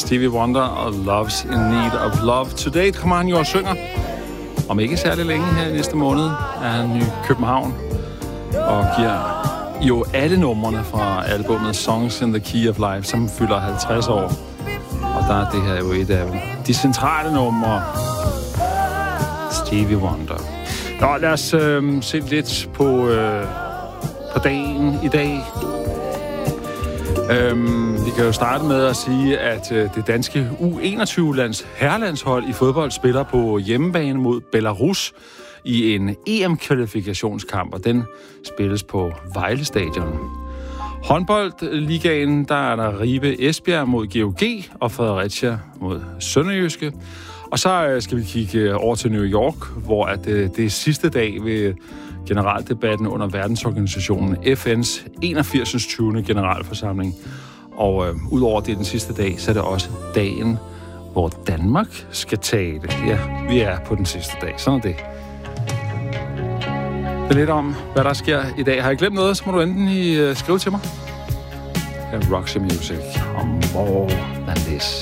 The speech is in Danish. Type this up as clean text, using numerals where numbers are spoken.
Stevie Wonder og Love's in Need of Love. Today kommer han jo og synger. Om ikke særlig længe her i næste måned er han i København og giver jo alle numrene fra albumet Songs in the Key of Life, som fylder 50 år. Og der er det her jo et af de centrale numre. Stevie Wonder. Nå, lad os se lidt på dagen i dag. Vi kan jo starte med at sige, at det danske U21-lands herrelandshold i fodbold spiller på hjemmebane mod Belarus i en EM-kvalifikationskamp, og den spilles på Vejle Stadion. Håndboldligaen, der er der Ribe Esbjerg mod GOG og Fredericia mod Sønderjyske. Og så skal vi kigge over til New York, hvor det er sidste dag ved generaldebatten under verdensorganisationen FN's 81. 20. generalforsamling. Og udover det den sidste dag, så er det også dagen, hvor Danmark skal tale. Ja, vi er på den sidste dag. Sådan er det. Det er lidt om, hvad der sker i dag. Har jeg glemt noget, så må du enten skrive til mig. Roxy Music og More Than This.